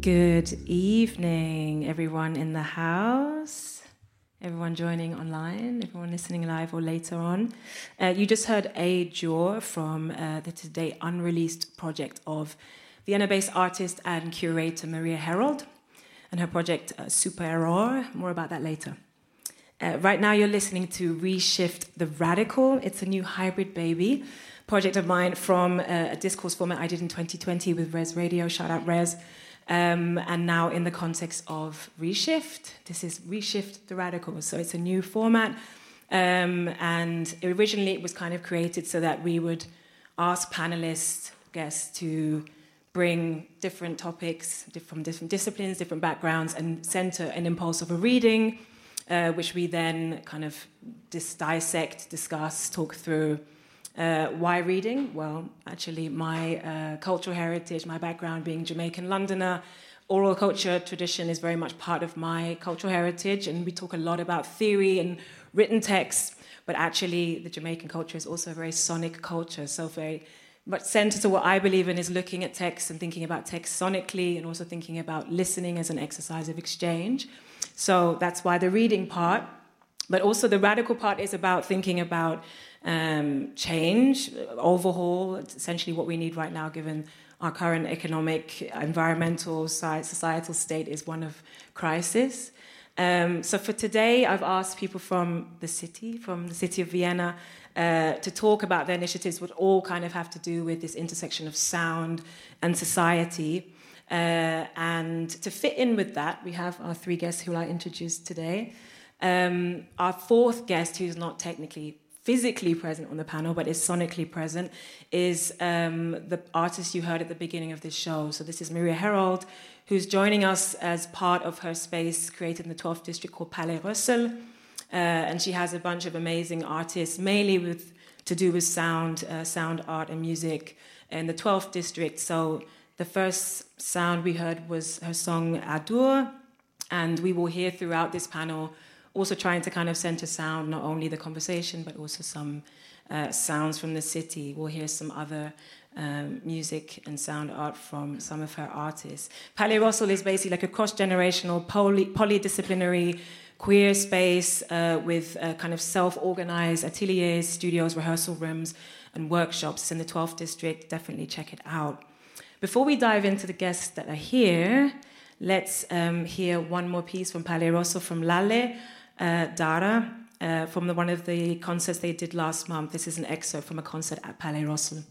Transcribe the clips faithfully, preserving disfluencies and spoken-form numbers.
Good evening, everyone in the house, everyone joining online, everyone listening live or later on. Uh, you just heard A Jaw from uh, the today unreleased project of Vienna-based artist and curator Maria Herold and her project uh, Super Error. More about that later. Uh, right now you're listening to Reshift the Radical. It's a new hybrid baby project of mine from uh, a discourse format I did in twenty twenty with Res Radio. Shout out Res. Um, and now in the context of Reshift, this is Reshift the Radical. So it's a new format. Um, and originally it was kind of created so that we would ask panelists, guests to bring different topics from different disciplines, different backgrounds, and center an impulse of a reading, uh, which we then kind of dis- dissect, discuss, talk through. Uh, why reading? Well, actually, my uh, cultural heritage, my background being Jamaican Londoner, oral culture tradition is very much part of my cultural heritage, and we talk a lot about theory and written texts, but actually the Jamaican culture is also a very sonic culture, so very much centered to what I believe in is looking at text and thinking about text sonically and also thinking about listening as an exercise of exchange. So that's why the reading part, but also the radical part is about thinking about Um, change, overhaul, essentially what we need right now given our current economic, environmental, societal state is one of crisis. Um, so for today, I've asked people from the city, from the city of Vienna, uh, to talk about their initiatives, which all kind of have to do with this intersection of sound and society. Uh, and to fit in with that, we have our three guests who I introduced today. Um, our fourth guest, who's not technically physically present on the panel, but is sonically present, is um, the artist you heard at the beginning of this show. So this is Maria Herold, who's joining us as part of her space created in the twelfth district called Palais Russell. Uh, and she has a bunch of amazing artists, mainly with to do with sound, uh, sound art and music in the twelfth district. So the first sound we heard was her song Adour, and we will hear throughout this panel also trying to kind of center sound, not only the conversation, but also some uh, sounds from the city. We'll hear some other um, music and sound art from some of her artists. Palais Russell is basically like a cross-generational, poly- polydisciplinary, queer space uh, with uh, kind of self-organized ateliers, studios, rehearsal rooms, and workshops. It's in the twelfth district. Definitely check it out. Before we dive into the guests that are here, let's um, hear one more piece from Palais Russell, from Lalle, Uh, Dara, uh, from the, one of the concerts they did last month. This is an excerpt from a concert at Palais Russell.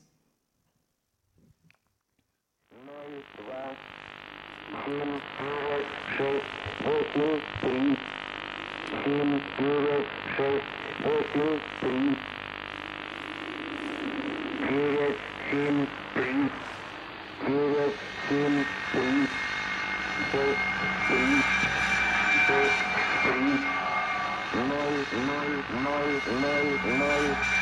No, no, no, no, no.